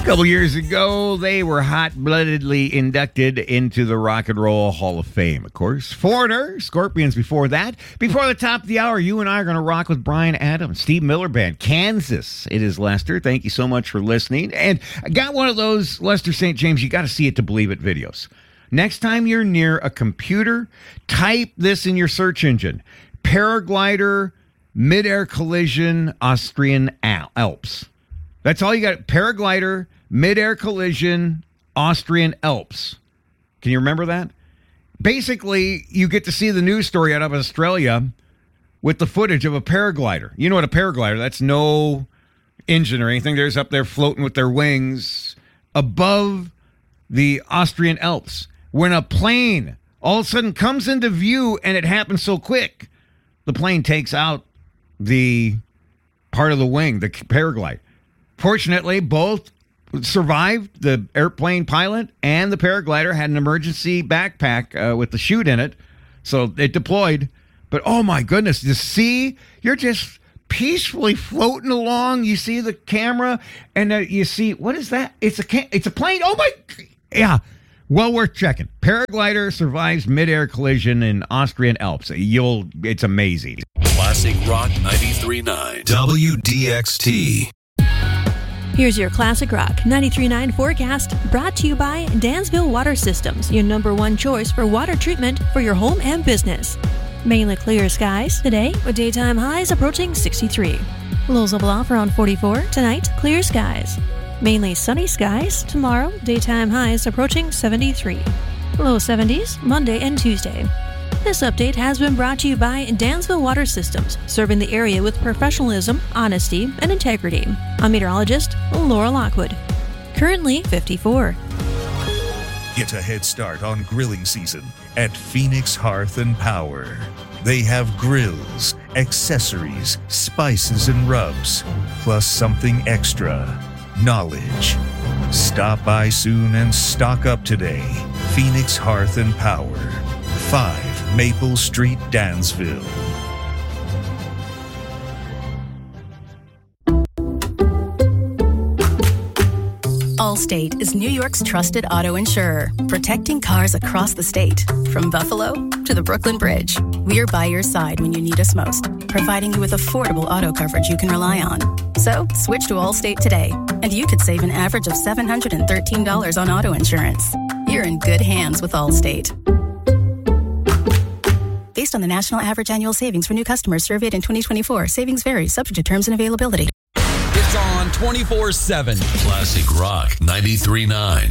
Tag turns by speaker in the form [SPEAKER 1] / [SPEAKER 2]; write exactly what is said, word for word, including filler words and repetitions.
[SPEAKER 1] A couple years ago, they were hot-bloodedly inducted into the Rock and Roll Hall of Fame. Of course, Foreigner, Scorpions before that. Before the top of the hour, you and I are going to rock with Bryan Adams, Steve Miller Band, Kansas. It is Lester. Thank you so much for listening. And I got one of those Lester Saint James, you got to see it to believe it videos. Next time you're near a computer, type this in your search engine. Paraglider, midair collision, Austrian Alps. That's all you got. Paraglider, midair collision, Austrian Alps. Can you remember that? Basically, you get to see the news story out of Australia with the footage of a paraglider. You know what a paraglider, that's no engine or anything. They're just up there floating with their wings above the Austrian Alps. When a plane all of a sudden comes into view and it happens so quick, the plane takes out the part of the wing, the paraglide. Fortunately, both survived. The airplane pilot and the paraglider had an emergency backpack uh, with the chute in it, so it deployed. But oh my goodness, to see, you're just peacefully floating along. You see the camera, and uh, you see, what is that? It's a ca- it's a plane. Oh my, yeah. Well worth checking. Paraglider survives midair collision in Austrian Alps. You'll, it's amazing.
[SPEAKER 2] Classic Rock ninety-three point nine W D X T.
[SPEAKER 3] Here's your Classic Rock ninety-three point nine forecast, brought to you by Dansville Water Systems, your number one choice for water treatment for your home and business. Mainly clear skies today, with daytime highs approaching sixty-three. Lows level off around forty-four. Tonight, clear skies. Mainly sunny skies tomorrow, daytime highs approaching seventy-three. Low seventies Monday and Tuesday. This update has been brought to you by Dansville Water Systems, serving the area with professionalism, honesty, and integrity. I'm meteorologist Laura Lockwood. Currently fifty-four.
[SPEAKER 4] Get a head start on grilling season at Phoenix Hearth and Power. They have grills, accessories, spices, and rubs, plus something extra, knowledge. Stop by soon and stock up today. Phoenix Hearth and Power, five Maple Street, Dansville.
[SPEAKER 5] Allstate is New York's trusted auto insurer, protecting cars across the state. From Buffalo to the Brooklyn Bridge, we're by your side when you need us most, providing you with affordable auto coverage you can rely on. So, switch to Allstate today, and you could save an average of seven hundred thirteen dollars on auto insurance. You're in good hands with Allstate. Based on the national average annual savings for new customers surveyed in twenty twenty-four, savings vary, subject to terms and availability.
[SPEAKER 6] It's on twenty-four seven.
[SPEAKER 2] Classic Rock ninety-three point nine